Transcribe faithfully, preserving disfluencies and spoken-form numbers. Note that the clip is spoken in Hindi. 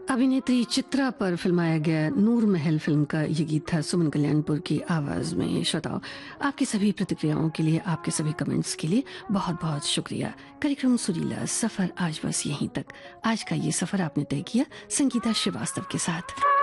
अभिनेत्री चित्रा पर फिल्माया गया नूर महल फिल्म का ये गीत था सुमन कल्याणपुर की आवाज में। श्रोताओं, आपकी सभी प्रतिक्रियाओं के लिए, आपके सभी कमेंट्स के लिए बहुत बहुत शुक्रिया। कार्यक्रम सुरीला सफर आज बस यहीं तक। आज का ये सफर आपने तय किया संगीता श्रीवास्तव के साथ।